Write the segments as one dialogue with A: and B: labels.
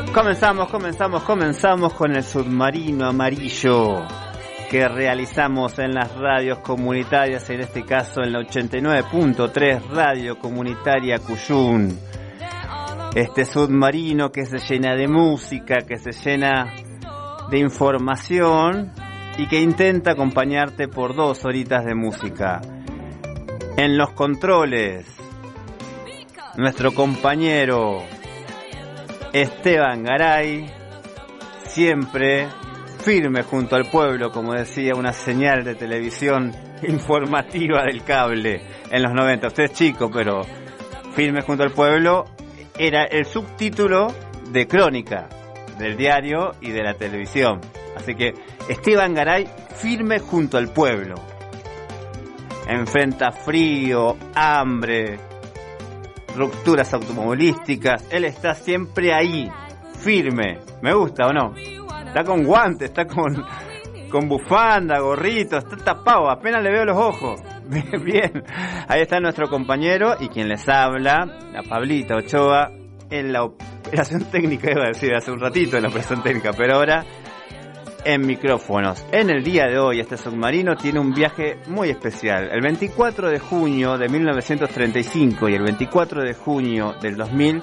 A: Comenzamos con el submarino amarillo que realizamos en las radios comunitarias, en este caso en la 89.3 Radio Comunitaria Cuyún. Este submarino que se llena de música, que se llena de información y que intenta acompañarte por 2 horitas de música. En los controles, nuestro compañero Esteban Garay, siempre firme junto al pueblo, como decía una señal de televisión informativa del cable en los 90. Usted es chico, pero firme junto al pueblo era el subtítulo de Crónica, del diario y de la televisión. Así que Esteban Garay, firme junto al pueblo. Enfrenta frío, hambre, rupturas automovilísticas. Él está siempre ahí, firme. ¿Me gusta o no? Está con guantes, está con bufanda, gorrito, está tapado, apenas le veo los ojos. Bien, ahí está nuestro compañero y quien les habla, la Pablita Ochoa, en la operación técnica, iba a decir hace un ratito en la operación técnica, pero ahora en micrófonos. En el día de hoy este submarino tiene un viaje muy especial. El 24 de junio de 1935 y el 24 de junio del 2000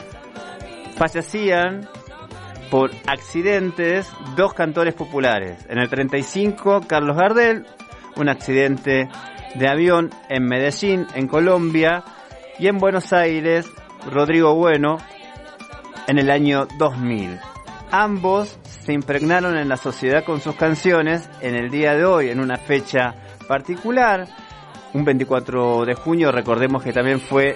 A: fallecían por accidentes 2 cantores populares. En el 35, Carlos Gardel, un accidente de avión en Medellín, en Colombia, y en Buenos Aires, Rodrigo Bueno, en el año 2000. Ambos se impregnaron en la sociedad con sus canciones en el día de hoy, en una fecha particular, un 24 de junio, recordemos que también fue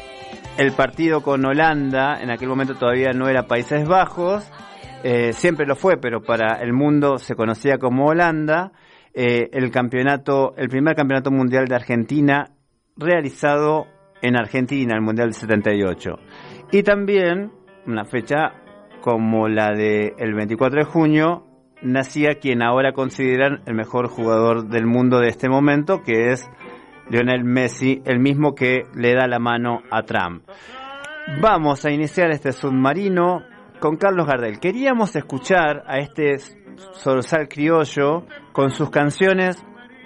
A: el partido con Holanda, en aquel momento todavía no era Países Bajos, siempre lo fue, pero para el mundo se conocía como Holanda, el primer campeonato mundial de Argentina realizado en Argentina, el Mundial del 78. Y también, una fecha como la del 24 de junio, nacía quien ahora consideran el mejor jugador del mundo de este momento, que es Lionel Messi, el mismo que le da la mano a Trump. Vamos a iniciar este submarino con Carlos Gardel. Queríamos escuchar a este zorzal criollo con sus canciones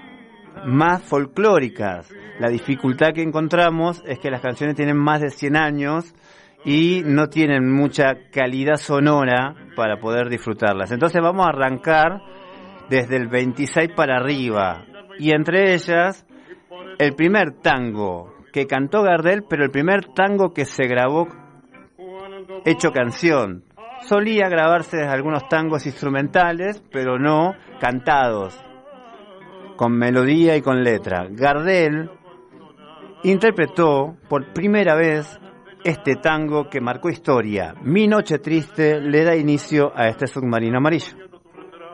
A: más folclóricas. La dificultad que encontramos es que las canciones tienen más de 100 años y no tienen mucha calidad sonora para poder disfrutarlas. Entonces vamos a arrancar desde el 26 para arriba, y entre ellas el primer tango que cantó Gardel, pero el primer tango que se grabó hecho canción. Solía grabarse algunos tangos instrumentales, pero no cantados, con melodía y con letra. Gardel interpretó por primera vez este tango que marcó historia. Mi noche triste le da inicio a este submarino amarillo.